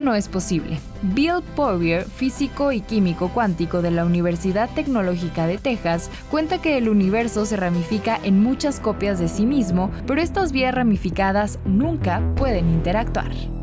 no es posible. Bill Poirier, físico y químico cuántico de la Universidad Tecnológica de Texas, cuenta que el universo se ramifica en muchas copias de sí mismo, pero estas vías ramificadas nunca pueden interactuar.